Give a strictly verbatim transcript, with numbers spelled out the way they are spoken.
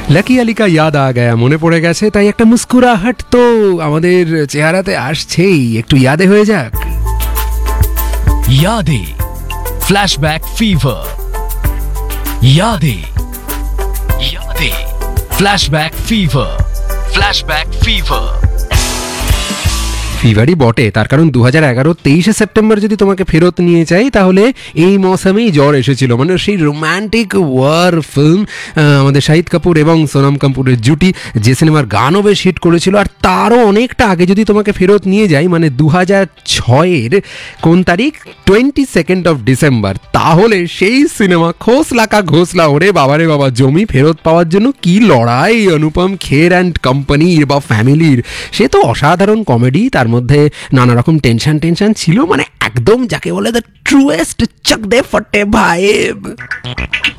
Lucky আলি কা ইয়াদ আ গায়া, মনে পড়ে গেছে, তাই একটা মুস্কুরাহাট তো আমাদের চেহারাতে আসছেই, একটু ইয়াদে হয়ে যাক। यादें फ्लैशबैक फीवर। यादें यादें फ्लैशबैक फीवर। फ्लैशबैक फीवर ফিভারই বটে, তার কারণ দু হাজার এগারো তেইশে সেপ্টেম্বর যদি তোমাকে ফেরত নিয়ে চাই, তাহলে এই মৌসুমেই জ্বর এসেছিল। মানে সেই রোম্যান্টিক ওয়ার ফিল্ম, আমাদের শাহিদ কাপুর এবং সোনাম কাপুরের জুটি, যে সিনেমার গানও বেশ হিট করেছিল। আর তারও অনেকটা আগে যদি তোমাকে ফেরত নিয়ে যাই, মানে দু হাজার ছয়ের কোন তারিখ, টোয়েন্টি সেকেন্ড অফ ডিসেম্বর, তাহলে সেই সিনেমা খোসলা কা ঘোসলা, ওরে বাবারে বাবা, জমি ফেরত পাওয়ার জন্য কি লড়াই অনুপম খের অ্যান্ড কোম্পানির বা ফ্যামিলির। সে তো অসাধারণ কমেডি, তার মধ্যে নানা রকম টেনশন টেনশন ছিল, মানে একদম যাকে বলে দ্য ট্রুয়েস্ট চক দে ফটে ভাইব।